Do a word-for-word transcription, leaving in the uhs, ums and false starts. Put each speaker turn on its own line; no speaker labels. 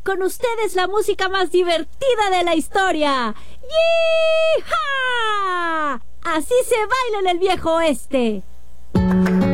con ustedes la música más divertida de la historia. ¡Yee-ha! Así se baila en el viejo oeste.